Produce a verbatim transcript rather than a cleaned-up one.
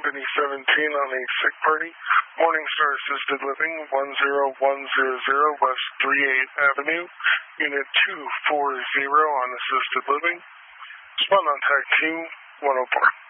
Company seventeen on a sick party. Morningstar Assisted Living, one zero one zero zero West thirty-eighth Avenue, Unit two forty on Assisted Living. Respond on tag two one oh four.